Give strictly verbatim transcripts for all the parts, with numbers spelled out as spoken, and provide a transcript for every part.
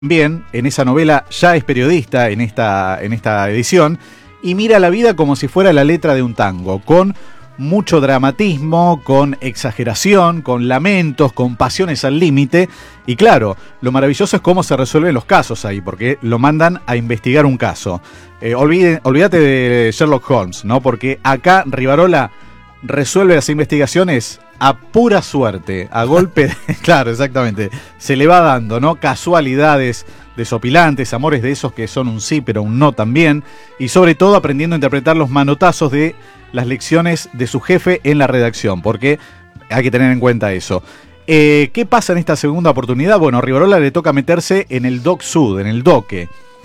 Bien, en esa novela ya es periodista en esta, en esta edición y mira la vida como si fuera la letra de un tango, con mucho dramatismo, con exageración, con lamentos, con pasiones al límite. Y claro, lo maravilloso es cómo se resuelven los casos ahí, porque lo mandan a investigar un caso. Eh, olvide, olvídate de Sherlock Holmes, ¿no? Porque acá Rivarola resuelve las investigaciones a pura suerte, a golpe de, claro, exactamente, se le va dando, ¿no? Casualidades desopilantes, amores de esos que son un sí pero un no también, y sobre todo aprendiendo a interpretar los manotazos de las lecciones de su jefe en la redacción, porque hay que tener en cuenta eso. Eh, ¿Qué pasa en esta segunda oportunidad? Bueno, a Rivarola le toca meterse en el Dock Sud, en el Doque,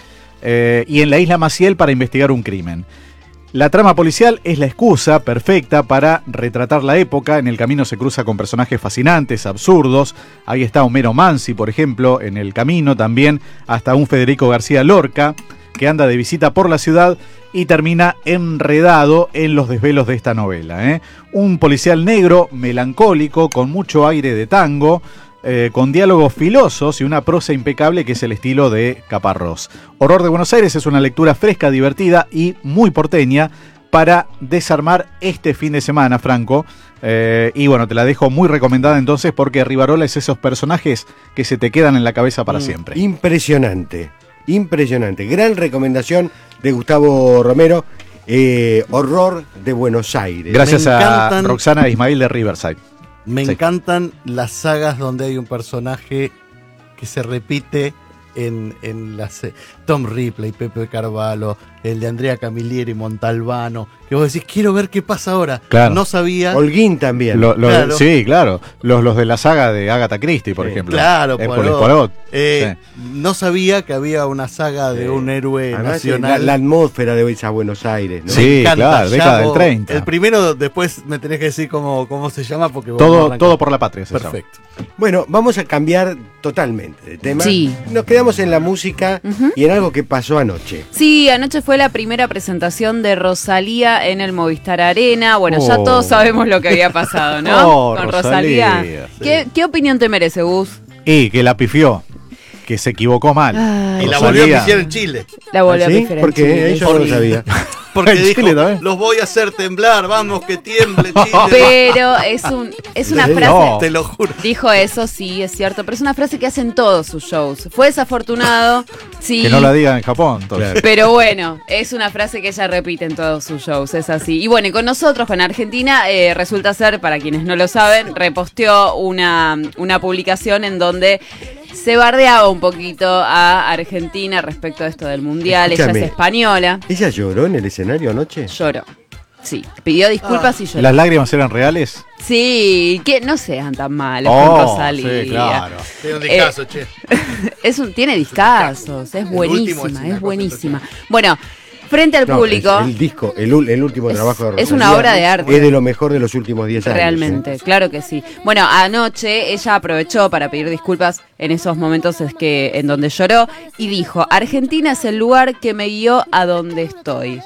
eh, y en la isla Maciel para investigar un crimen. La trama policial es la excusa perfecta para retratar la época. En el camino se cruza con personajes fascinantes, absurdos. Ahí está Homero Mansi, por ejemplo, en el camino también, hasta un Federico García Lorca, que anda de visita por la ciudad y termina enredado en los desvelos de esta novela, ¿eh? Un policial negro, melancólico, con mucho aire de tango, Eh, con diálogos filosos y una prosa impecable que es el estilo de Caparrós. Horror de Buenos Aires es una lectura fresca, divertida y muy porteña para desarmar este fin de semana, Franco. Eh, y bueno, te la dejo muy recomendada entonces porque Rivarola es esos personajes que se te quedan en la cabeza para mm, siempre. Impresionante, impresionante. Gran recomendación de Gustavo Romero. Eh, Horror de Buenos Aires. Gracias a Roxana e Ismael de Riverside. Me sí. encantan las sagas donde hay un personaje que se repite en, en las... Tom Ripley, Pepe Carvalho, el de Andrea Camilleri, Montalbano, que vos decís, quiero ver qué pasa ahora. Claro. No sabía... Holguín también. Lo, lo claro. de, sí, claro. Los, los de la saga de Agatha Christie, por sí. ejemplo. Claro, Hércules Poirot. Poirot. Eh, sí. No sabía que había una saga de sí. un héroe Además, nacional. La, la atmósfera de esa Buenos Aires, ¿no? Sí, encanta, claro, década del treinta. El primero, después me tenés que decir cómo, cómo se llama. Porque todo, no todo por la patria. Se Perfecto. Llama. Bueno, vamos a cambiar totalmente de tema. Sí. Nos quedamos en la música uh-huh. y en algo que pasó anoche. Sí, anoche fue la primera presentación de Rosalía en el Movistar Arena. Bueno, oh. ya todos sabemos lo que había pasado, ¿no? Oh, Con Rosalía. Rosalía. Sí. ¿Qué, ¿Qué opinión te merece, Gus? Y que la pifió, que se equivocó mal. Ay, y la volvió a pifiar en Chile. La volvió ¿Ah, sí? a pifiar en Porque Chile. Porque yo no lo sabía. Porque dijo, los voy a hacer temblar, vamos que tiemble Chile. Pero es un es una frase, no. te lo juro. Dijo eso, sí, es cierto, pero es una frase que hacen todos sus shows. Fue desafortunado, sí. Que no la digan en Japón, entonces. Pero bueno, es una frase que ella repite en todos sus shows, es así. Y bueno, y con nosotros, con Argentina, eh, resulta ser, para quienes no lo saben, reposteó una, una publicación en donde se bardeaba un poquito a Argentina respecto a esto del Mundial. Escúchame, ella es española. ¿Ella lloró en el escenario anoche? Lloró. Sí, pidió disculpas ah. y lloró. ¿Las lágrimas eran reales? Sí, que no sean tan malas oh, con Rosalía. Sí, claro. Tiene un discazo, eh, che. Es un, tiene discazos, es buenísima, es buenísima. Bueno, frente al no, público. El disco, el, el último es, trabajo de Rosalía. Es una obra de arte. Es de lo mejor de los últimos diez años. Realmente, ¿eh? Claro que sí. Bueno, anoche ella aprovechó para pedir disculpas en esos momentos es que, en donde lloró y dijo, Argentina es el lugar que me guió a donde estoy.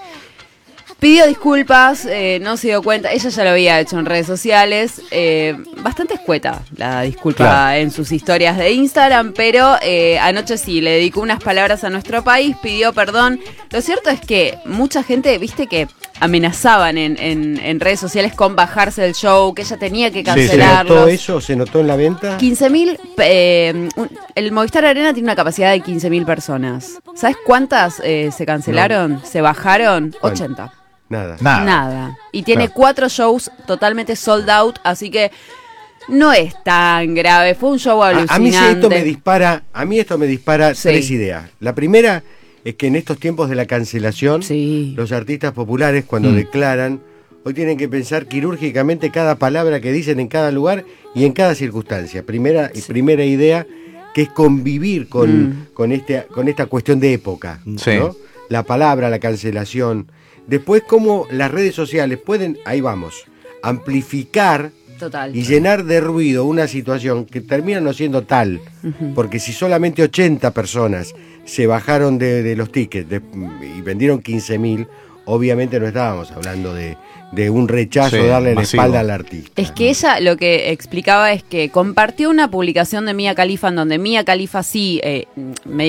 Pidió disculpas, eh, no se dio cuenta, ella ya lo había hecho en redes sociales, eh, bastante escueta la disculpa claro. en sus historias de Instagram, pero eh, anoche sí, le dedicó unas palabras a nuestro país, pidió perdón. Lo cierto es que mucha gente, viste que amenazaban en, en, en redes sociales con bajarse del show, que ella tenía que cancelarlo. ¿Se notó eso? ¿Se notó en la venta? quince mil, eh, el Movistar Arena tiene una capacidad de quince mil personas. ¿Sabes cuántas eh, se cancelaron? No. ¿Se bajaron? ¿Cuánto? ochenta. Nada. Nada. Nada. Y tiene claro. cuatro shows totalmente sold out, así que no es tan grave. Fue un show alucinante. A, a mí esto me dispara, a mí esto me dispara sí. tres ideas. La primera es que en estos tiempos de la cancelación, sí. los artistas populares cuando mm. declaran, hoy tienen que pensar quirúrgicamente cada palabra que dicen en cada lugar y en cada circunstancia. Primera, sí. primera idea, que es convivir con, mm. con, este, con esta cuestión de época, sí. ¿no? La palabra, la cancelación. Después, cómo las redes sociales pueden, ahí vamos, amplificar Total. y llenar de ruido una situación que termina no siendo tal. Uh-huh. Porque si solamente ochenta personas se bajaron de, de los tickets de, y vendieron quince mil, obviamente no estábamos hablando de, de un rechazo, Sí, darle la masivo. espalda al artista. Es que ella lo que explicaba es que compartió una publicación de Mia Khalifa en donde Mia Khalifa sí eh, me